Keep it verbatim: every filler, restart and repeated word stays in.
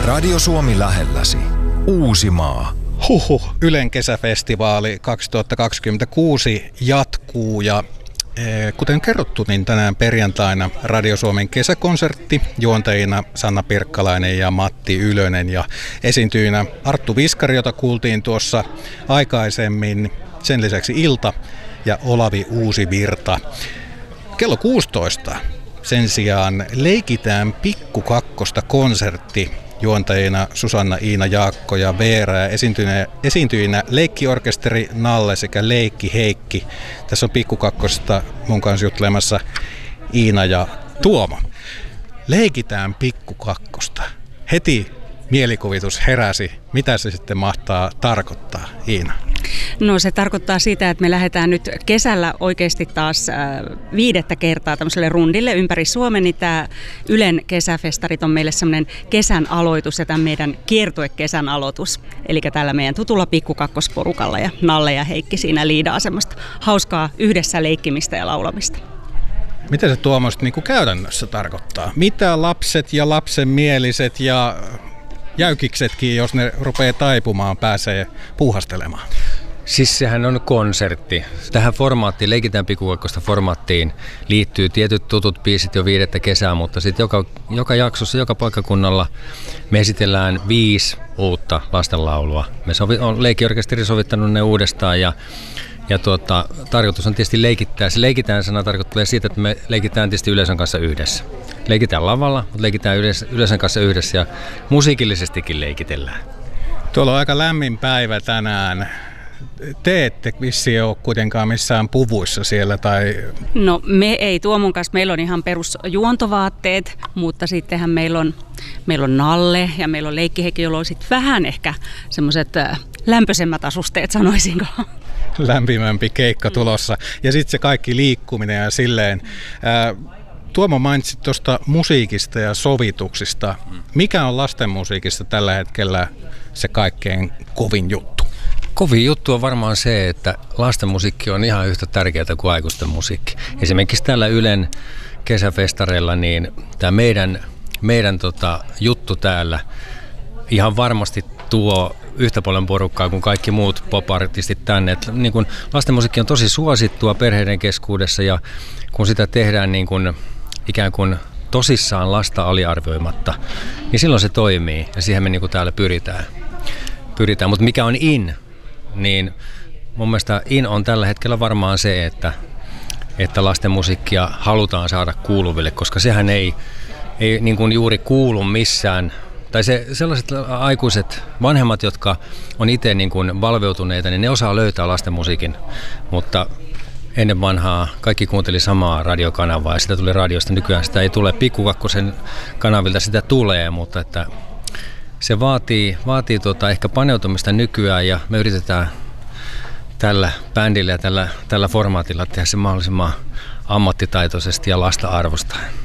Radio Suomi lähelläsi. Uusimaa. Huhhuh. Ylen kesäfestivaali kaksituhattakaksikymmentäkuusi jatkuu ja kuten kerrottu, niin tänään perjantaina Radio Suomen kesäkonsertti, juontajina Sanna Pirkkalainen ja Matti Ylönen ja esiintyjinä Arttu Viskari, jota kuultiin tuossa aikaisemmin, sen lisäksi Ilta ja Olavi Uusivirta. Kello kuusitoista sen sijaan Leikitään pikkukakkosta konsertti, juontajina Susanna Iina Jaakko ja Veera ja esiintyjinä, esiintyjinä Leikkiorkesteri Nalle sekä Leikki Heikki. Tässä on pikkukakkosta mun kanssa juttelemassa Iina ja Tuomo. Leikitään pikkukakkosta. Heti mielikuvitus heräsi. Mitä se sitten mahtaa tarkoittaa, Iina? No se tarkoittaa sitä, että me lähdetään nyt kesällä oikeasti taas viidettä kertaa tämmöiselle rundille ympäri Suomen, niin tämä Ylen kesäfestarit on meille semmoinen kesän aloitus ja tämän meidän kiertuekesän aloitus. Eli tällä meidän tutulla pikkukakkosporukalla ja Nalle ja Heikki siinä liidaa semmoista hauskaa yhdessä leikkimistä ja laulamista. Mitä se Tuomo niin kuin käytännössä tarkoittaa? Mitä lapset ja lapsenmieliset ja jäykiksetkin, jos ne rupeaa taipumaan, pääsee puuhastelemaan? Siis sehän on konsertti. Tähän formaattiin, Leikitään pikkukakkosta formaattiin liittyy tietyt tutut biisit jo viidettä kesää, mutta sitten joka, joka jaksossa, joka paikkakunnalla me esitellään viisi uutta lastenlaulua. Me sovi, on Leikkiorkesteri sovittanut ne uudestaan ja Ja tuota, tarkoitus on tietysti leikittää. Se leikitään sana tarkoittaa siitä, että me leikitään tietysti yleisön kanssa yhdessä. Leikitään lavalla, mutta leikitään yleisön kanssa yhdessä ja musiikillisestikin leikitellään. Tuolla on aika lämmin päivä tänään. Te ette vissiin ole kuitenkaan missään puvuissa siellä tai... No me ei Tuomon kanssa. Meillä on ihan perusjuontovaatteet, mutta sittenhän meillä on, meillä on Nalle ja meillä on Leikki Heikki, jolla on sitten vähän ehkä semmoiset lämpöisemmät asusteet, sanoisinko. Lämpimämpi keikka tulossa. Ja sitten se kaikki liikkuminen ja silleen. Ää, Tuomo mainitsit tuosta musiikista ja sovituksista. Mikä on lasten musiikista tällä hetkellä se kaikkein kovin juttu? Kovin juttu on varmaan se, että lasten musiikki on ihan yhtä tärkeää kuin aikuisten musiikki. Esimerkiksi täällä Ylen kesäfestareilla niin tämä meidän, meidän tota, juttu täällä ihan varmasti tuo yhtä paljon porukkaa kuin kaikki muut pop-artistit tänne. Et, niin kun lastenmusiikki on tosi suosittua perheiden keskuudessa ja kun sitä tehdään niin kun, ikään kuin tosissaan lasta aliarvioimatta, niin silloin se toimii ja siihen me niin kun täällä pyritään. pyritään. Mutta mikä on in, niin mun mielestä in on tällä hetkellä varmaan se, että, että lastenmusiikkia halutaan saada kuuluville, koska sehän ei, ei niin kun juuri kuulu missään. Tai se, sellaiset aikuiset vanhemmat, jotka on itse niin kuin valveutuneita, niin ne osaa löytää lasten musiikin. Mutta ennen vanhaa kaikki kuunteli samaa radiokanavaa ja sitä tuli radiosta. Nykyään sitä ei tule, pikkukakkosen kanavilta sitä tulee, mutta että se vaatii, vaatii tuota ehkä paneutumista nykyään ja me yritetään tällä bändillä ja tällä, tällä formaatilla tehdä se mahdollisimman ammattitaitoisesti ja lasta arvostaen.